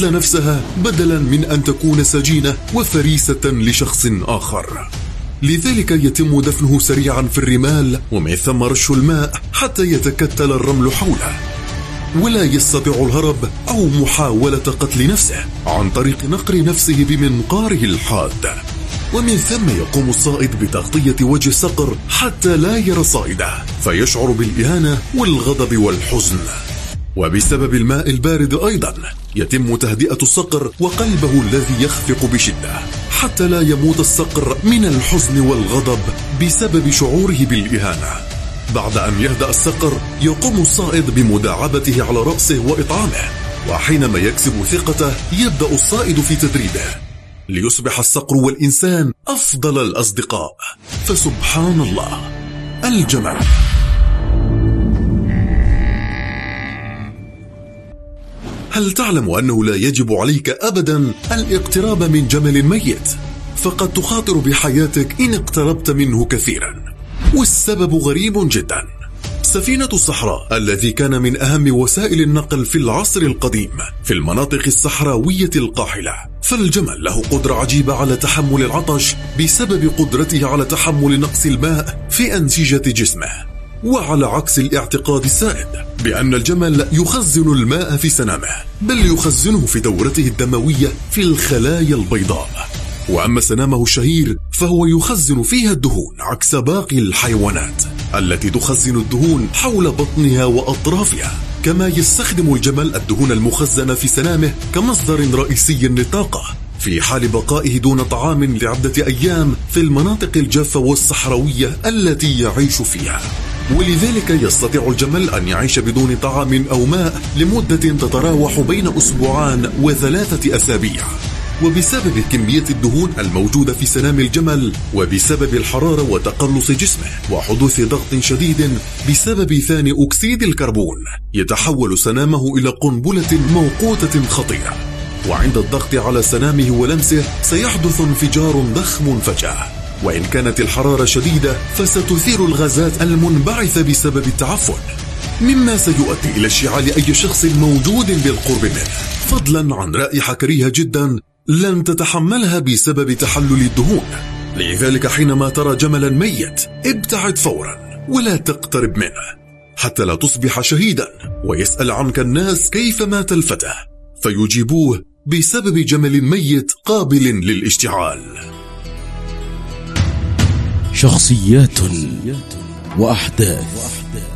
قتل نفسها بدلا من أن تكون سجينة وفريسة لشخص آخر. لذلك يتم دفنه سريعا في الرمال، ومن ثم رش الماء حتى يتكتل الرمل حوله، ولا يستطيع الهرب أو محاولة قتل نفسه عن طريق نقر نفسه بمنقاره الحاد. ومن ثم يقوم الصائد بتغطية وجه الصقر حتى لا يرى صائده، فيشعر بالإهانة والغضب والحزن. وبسبب الماء البارد أيضا يتم تهدئة الصقر وقلبه الذي يخفق بشدة حتى لا يموت الصقر من الحزن والغضب بسبب شعوره بالإهانة. بعد أن يهدأ الصقر يقوم الصائد بمداعبته على رأسه وإطعامه، وحينما يكسب ثقته يبدأ الصائد في تدريبه ليصبح الصقر والإنسان أفضل الأصدقاء. فسبحان الله، الجمل. هل تعلم أنه لا يجب عليك أبدا الاقتراب من جمل ميت؟ فقد تخاطر بحياتك إن اقتربت منه كثيرا، والسبب غريب جدا. سفينة الصحراء الذي كان من أهم وسائل النقل في العصر القديم في المناطق الصحراوية القاحلة، فالجمل له قدرة عجيبة على تحمل العطش بسبب قدرته على تحمل نقص الماء في أنسجة جسمه. وعلى عكس الاعتقاد السائد بأن الجمل يخزن الماء في سنامه، بل يخزنه في دورته الدموية في الخلايا البيضاء. وأما سنامه الشهير فهو يخزن فيها الدهون، عكس باقي الحيوانات التي تخزن الدهون حول بطنها وأطرافها. كما يستخدم الجمل الدهون المخزنة في سنامه كمصدر رئيسي للطاقة في حال بقائه دون طعام لعدة أيام في المناطق الجافة والصحراوية التي يعيش فيها. ولذلك يستطيع الجمل أن يعيش بدون طعام أو ماء لمدة تتراوح بين أسبوعان و3 أسابيع. وبسبب كمية الدهون الموجودة في سنام الجمل، وبسبب الحرارة وتقلص جسمه وحدوث ضغط شديد بسبب ثاني أكسيد الكربون، يتحول سنامه إلى قنبلة موقوتة خطيرة. وعند الضغط على سنامه ولمسه سيحدث انفجار ضخم فجأة، وإن كانت الحرارة شديدة فستثير الغازات المنبعثة بسبب التعفن، مما سيؤدي إلى اشتعال أي شخص موجود بالقرب منه، فضلا عن رائحة كريهة جدا لن تتحملها بسبب تحلل الدهون. لذلك حينما ترى جملا ميت ابتعد فورا ولا تقترب منه حتى لا تصبح شهيدا ويسأل عنك الناس كيف مات الفتى، فيجيبوه بسبب جمل ميت قابل للاشتعال. شخصيات وأحداث